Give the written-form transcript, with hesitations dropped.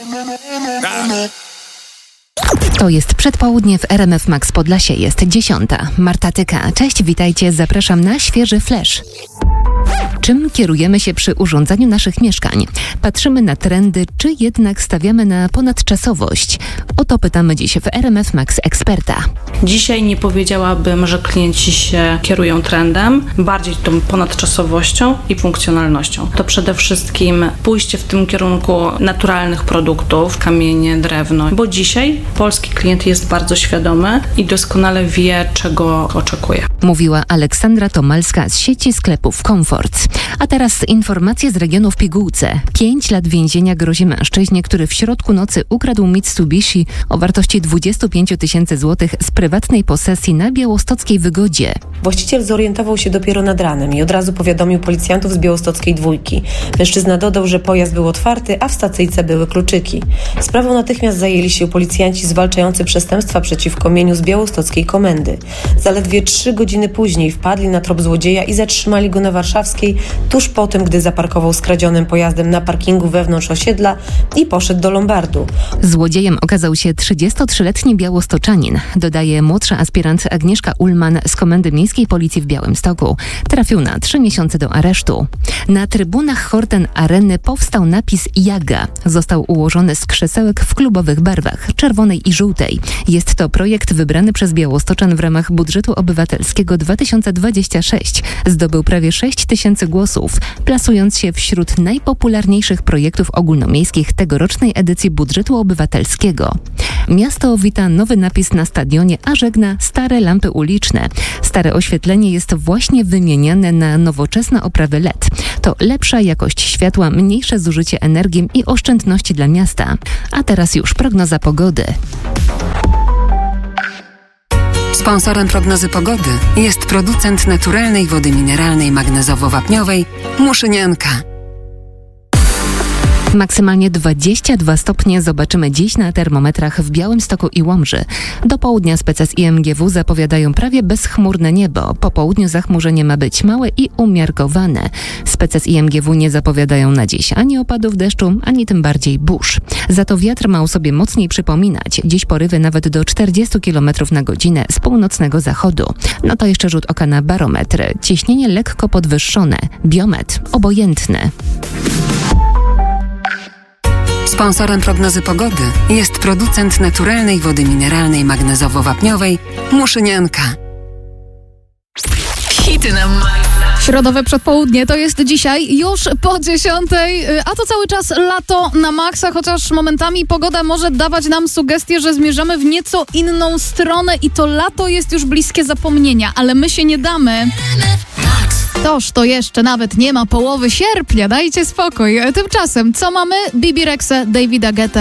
To jest przedpołudnie w RMF Max Podlasie, jest 10. Marta Tyka. Cześć, witajcie, zapraszam na świeży flash. Czym kierujemy się przy urządzaniu naszych mieszkań? Patrzymy na trendy, czy jednak stawiamy na ponadczasowość? O to pytamy dziś w RMF Max eksperta. Dzisiaj nie powiedziałabym, że klienci się kierują trendem, bardziej tą ponadczasowością i funkcjonalnością. To przede wszystkim pójście w tym kierunku naturalnych produktów, kamienie, drewno, bo dzisiaj polski klient jest bardzo świadomy i doskonale wie, czego oczekuje. Mówiła Aleksandra Tomalska z sieci sklepów Comfort. A teraz informacje z regionu w pigułce. 5 lat więzienia grozi mężczyźnie, który w środku nocy ukradł Mitsubishi o wartości 25 000 złotych z prywatnej posesji na białostockiej Wygodzie. Właściciel zorientował się dopiero nad ranem i od razu powiadomił policjantów z białostockiej Dwójki. Mężczyzna dodał, że pojazd był otwarty, a w stacyjce były kluczyki. Sprawą natychmiast zajęli się policjanci zwalczający przestępstwa przeciwko mieniu z białostockiej komendy. Zaledwie 3 godziny później wpadli na trop złodzieja i zatrzymali go na Warszawskiej tuż po tym, gdy zaparkował skradzionym pojazdem na parkingu wewnątrz osiedla i poszedł do lombardu. Złodziejem okazał się 33-letni białostoczanin, dodaje młodsza aspirant Agnieszka Ullman z Komendy Miejskiej Policji w Białymstoku. Trafił na 3 miesiące do aresztu. Na trybunach Horten Areny powstał napis Jaga. Został ułożony z krzesełek w klubowych barwach, czerwonej i żółtej. Jest to projekt wybrany przez Białostoczan w ramach budżetu obywatelskiego 2026. Zdobył prawie 6 000 głosów, plasując się wśród najpopularniejszych projektów ogólnomiejskich tegorocznej edycji budżetu obywatelskiego. Miasto wita nowy napis na stadionie, a żegna stare lampy uliczne. Stare oświetlenie jest właśnie wymieniane na nowoczesne oprawy LED. To lepsza jakość światła, mniejsze zużycie energii i oszczędności dla miasta. A teraz już prognoza pogody. Sponsorem prognozy pogody jest producent naturalnej wody mineralnej magnezowo-wapniowej Muszynianka. Maksymalnie 22 stopnie zobaczymy dziś na termometrach w Białymstoku i Łomży. Do południa spece z IMGW zapowiadają prawie bezchmurne niebo. Po południu zachmurzenie ma być małe i umiarkowane. Spece z IMGW nie zapowiadają na dziś ani opadów deszczu, ani tym bardziej burz. Za to wiatr ma o sobie mocniej przypominać. Dziś porywy nawet do 40 km na godzinę z północnego zachodu. No to jeszcze rzut oka na barometr. Ciśnienie lekko podwyższone. Biometr obojętny. Sponsorem prognozy pogody jest producent naturalnej wody mineralnej magnezowo-wapniowej Muszynianka. Hity na środowe przedpołudnie to jest dzisiaj już po 10, a to cały czas lato na maksa, chociaż momentami pogoda może dawać nam sugestię, że zmierzamy w nieco inną stronę i to lato jest już bliskie zapomnienia, ale my się nie damy. Toż to jeszcze nawet nie ma połowy sierpnia, dajcie spokój. Tymczasem co mamy? Bibi Rexha, Davida Guetta.